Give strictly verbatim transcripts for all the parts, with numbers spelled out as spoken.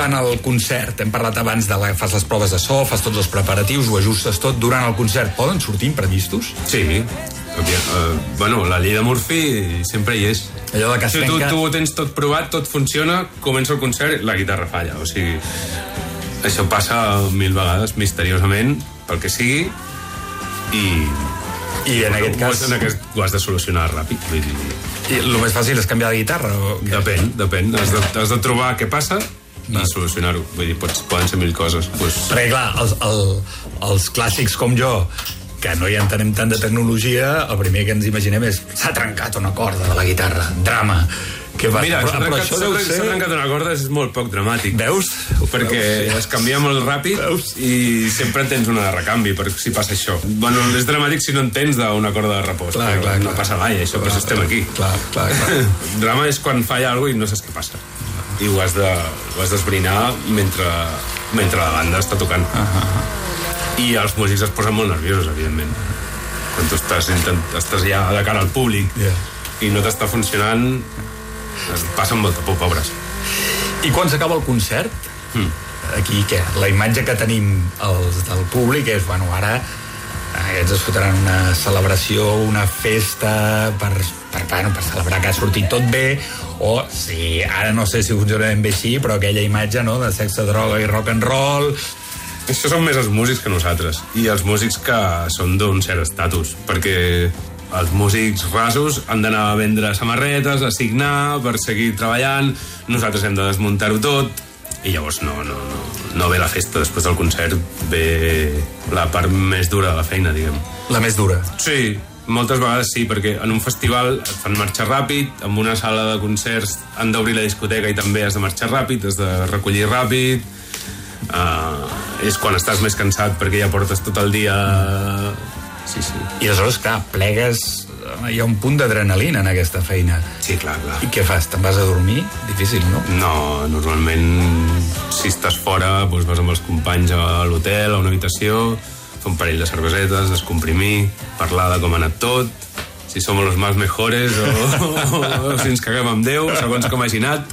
durant el concert? Hem parlat abans de la, fas les proves de so, fas tots els preparatius, ho ajustes tot durant el concert. Poden sortir imprevistos? Sí. Uh, bueno, la llei de Murphy sempre hi és. Allò de que es si tu, trenca... tu ho tens tot provat, tot funciona, comença el concert, la guitarra falla. O sigui, això passa mil vegades, misteriosament, pel que sigui, i... I en aquest cas... En aquest, ho has de solucionar ràpid. Vull dir... I el més fàcil és canviar de guitarra? O què? Depèn, depèn. Has de, has de trobar què passa i no. solucionar-ho. Vull dir, pots, poden ser mil coses. Pues... Perquè, clar, els, el, els clàssics com jo, que no hi entenem tant de tecnologia, el primer que ens imaginem és s'ha trencat una corda de la guitarra, drama. Què va? Mira, però, s'ha però trencat, això deu ser... trencat una corda és molt poc dramàtic. Veus? Perquè Veus? es canvia molt ràpid. Veus? I sempre tens una de recanvi per si passa això. Bueno, és dramàtic si no en tens d'una corda de repòs. Clar, clar, no clar. passa mai, això, clar, per això estem aquí. Clar, clar, clar. Drama és quan falla alguna cosa i no saps què passa. I ho has de, ho has d'esbrinar mentre, mentre la banda està tocant. Uh -huh. I els músics es posen molt nerviosos, evidentment. Quan tu estàs, intent, estàs ja de cara al públic yeah. i no t'està funcionant, passen molta por, pobres. I quan s'acaba el concert, mm. aquí què? La imatge que tenim els del públic és, bueno, ara aquests es fotran una celebració, una festa per, per, bueno, per celebrar que ha sortit tot bé, o sí, ara no sé si funciona ben bé així, però aquella imatge, no?, de sexe, droga i rock and roll. Això són més els músics que nosaltres, i els músics que són d'un cert estatus, perquè els músics rasos han d'anar a vendre samarretes, a signar per seguir treballant, nosaltres hem de desmuntar-ho tot, i llavors no, no, no, no ve la festa. Després del concert ve la part més dura de la feina, diguem. La més dura? Sí, moltes vegades sí, perquè en un festival et fan marxar ràpid, en una sala de concerts han d'obrir la discoteca i també has de marxar ràpid, has de recollir ràpid. Uh, és quan estàs més cansat perquè ja portes tot el dia... Sí, sí. I aleshores, clar, plegues... Hi ha un punt d'adrenalina en aquesta feina. Sí, clar, clar. I què fas? Te'n vas a dormir? Difícil, no? No, normalment si estàs fora doncs vas amb els companys a l'hotel, a una habitació, fer un parell de cervesetes, descomprimir, parlar de com ha anat tot, si som los más mejores o, o, o si ens caguem amb Déu, segons com hagi anat.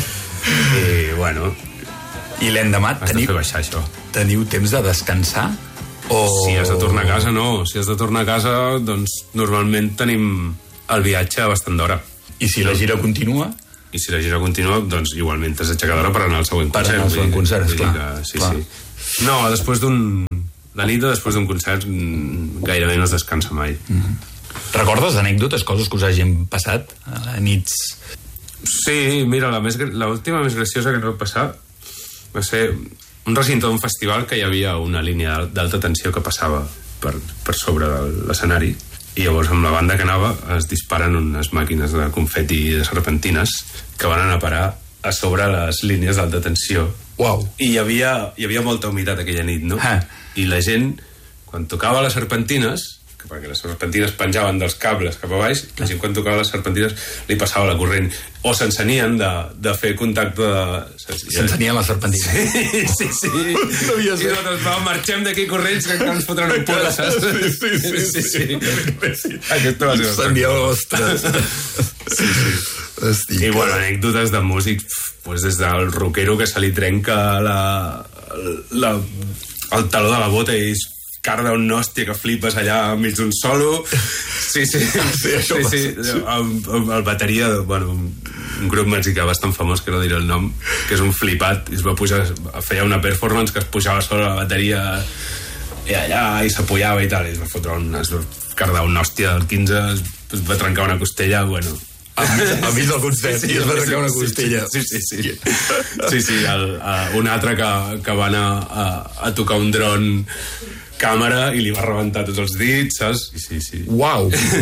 I, bueno... I l'endemà teniu, teniu temps de descansar? O... Si has de tornar a casa, no. Si has de tornar a casa, doncs normalment tenim el viatge bastant d'hora. I si la gira continua? I si la gira continua, doncs igualment t'has d'aixecar d'hora per anar al següent per concert. Per anar al següent concert, esclar. Que, sí, clar. Sí. No, després d'un... La nit de després d'un concert gairebé no es descansa mai. Mm-hmm. Recordes anècdotes, coses que us hagin passat a nits? Sí, mira, la més, l'última més graciosa que ens va passar va ser un recinte d'un festival que hi havia una línia d'alta tensió que passava per, per sobre de l'escenari, i llavors amb la banda que anava es disparen unes màquines de confeti i de serpentines que van anar a parar a sobre les línies d'alta tensió. Uau. I hi havia, hi havia molta humitat aquella nit, no? Ah. I la gent, quan tocava les serpentines, que perquè les serpentines penjaven dels cables cap a baix, la gent quan tocava les serpentines li passava la corrent, o s'encenien de, de fer contacte de... S'encenien les serpentines? Sí, sí, sí. No havia I nosaltres va, marxem d'aquí corrents que ens fotran un pura, saps? Sí, sí, sí. sí, sí. sí. Aquesta va ser S'envia, ostres. Sí, sí. Estic. I bueno, anècdotes de músic, pues des del rockero que se li trenca la, la, el taló de la bota i es carda un hòstia que flipes allà enmig d'un solo. Sí, sí, sí, sí, sí. El, el bateria, bueno, un grup mexicà bastant famós, que no diré el nom, que és un flipat, i es va pujar, feia una performance que es pujava sobre la bateria i allà, i s'apoyava i tal, i es va fotre un, es va cardar una hòstia del quinze, es va trencar una costella, bueno... A mig del concert, sí, sí, i es va trencar una costella. Sí, sí, sí. Sí, sí, sí el, uh, un altre que, que va anar a, a tocar un dron càmera i li va rebentar tots els dits, saps? Sí, sí. Uau!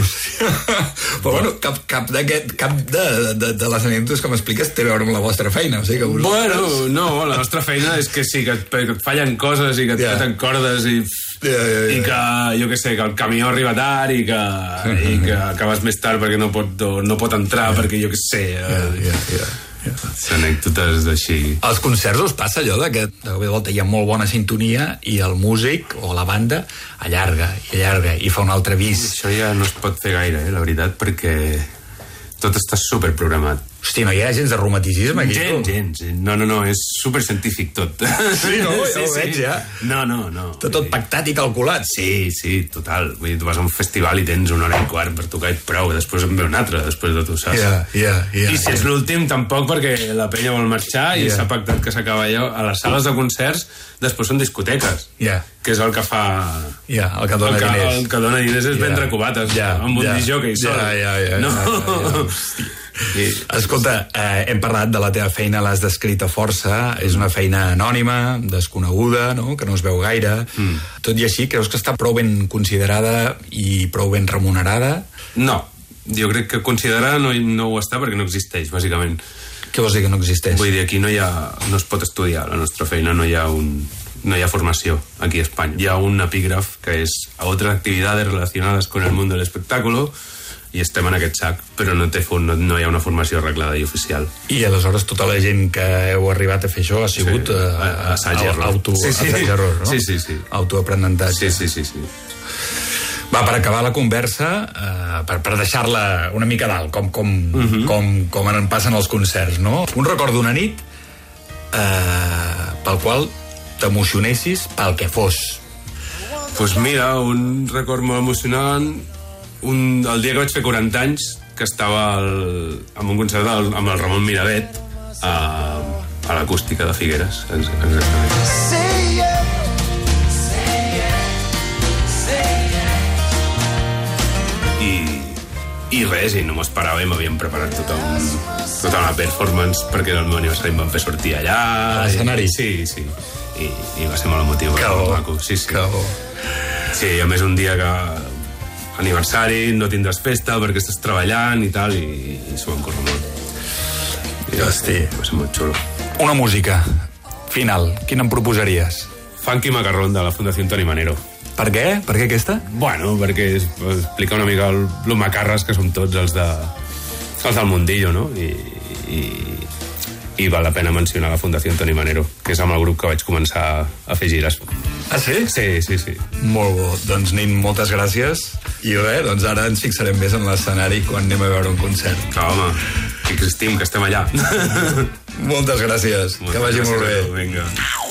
Però bueno, cap, cap, cap de, de, de les anècdotes que m'expliques té a veure amb la vostra feina, o sigui que vosaltres... Bueno, no, la nostra feina és que sí, que et, que et fallen coses i que et yeah. peten cordes i, yeah, yeah, yeah. i que, jo què sé, que el camió arriba tard i que, uh-huh. i que acabes més tard perquè no pot, no pot entrar, yeah. perquè jo què sé... Yeah, yeah, yeah. Anècdotes així. Als concerts us passa allò de que de volta hi ha molt bona sintonia i el músic o la banda allarga i allarga i fa un altre vis. Això ja no es pot fer gaire, eh, la veritat, perquè tot està superprogramat. Hosti, no hi ha gens de romanticisme aquí. Gens, gens. No, no, no, és supercientífic tot. Sí, no? Ja sí, ho veig, sí. ja. No, no, no. Tot, tot pactat i calculat. Sí, sí, total. Vull dir, tu vas a un festival i tens una hora i quart per tocar i prou, després en ve un altre, després de tu, saps? Ja, ja, ja. I si és l'últim, tampoc, perquè la penya vol marxar i yeah. s'ha pactat que s'acaba allò. A les sales de concerts, després són discoteques. Ja. Yeah. Que és el que fa... Ja, yeah, el que dona el que, diners. El que dona diners és yeah. vendre cubates. Yeah. Amb un yeah. disjockey sol. Ja, ja, ja. No? Ja, ja, ja. Sí. Escolta, eh, hem parlat de la teva feina, l'has descrit a força, és una feina anònima, desconeguda, no? Que no es veu gaire. Mm. Tot i així, creus que està prou ben considerada i prou ben remunerada? No, jo crec que considerada no, no ho està perquè no existeix, bàsicament. Què vols dir que no existeix? Vull dir, aquí no hi ha, no es pot estudiar la nostra feina, no hi ha un... no hi ha formació aquí a Espanya. Hi ha un epígraf que és a otras actividades relacionadas con el mundo del espectáculo i estem en aquest sac, però no, té, no, no hi ha una formació arreglada i oficial. I aleshores tota la gent que heu arribat a fer això ha sigut sí. uh, assaig i error. Auto, sí, sí. assaig error, no? Sí, sí, sí. Autoaprenentatge. Sí, sí, sí, sí. Va, per acabar la conversa, uh, per, per deixar-la una mica dalt, com, com, uh-huh. com, com en passen els concerts, no? Un record d'una nit uh, pel qual t'emocionessis pel que fos. Doncs pues mira, un record molt emocionant, un, el dia que vaig fer quaranta anys, que estava al, en un concert del, amb el Ramon Miravet a, a l'Acústica de Figueres, exactament. Say yeah, say yeah, say yeah. I, i res, i no m'ho esperava i m'havien preparat tota, un, tota una performance perquè era el meu aniversari, em van fer sortir allà. A l'escenari? Sí, sí. I, i va ser molt emotiu. Que bo, maco. Sí, sí. Que bo. Sí, a més un dia que aniversari, no tindràs festa perquè estàs treballant i tal, i, i s'ho van córrer molt. I Hosti. Va ser molt xulo. Una música final, quina em proposaries? Funky Macarrón de la Fundació Toni Manero. Per què? Per què aquesta? Bueno, perquè es, explica una mica el, el macarres que som tots els de els del mundillo, no? I, i, i val la pena mencionar la Fundació Toni Manero, que és amb el grup que vaig començar a fer gires. Ah, sí? Sí, sí, sí. Molt bo. Doncs, Nin, moltes gràcies. I res, doncs ara ens fixarem més en l'escenari quan anem a veure un concert. Clar, home, que existim, que estem allà. Moltes gràcies. Moltes que vagi gràcies, molt bé. Vinga.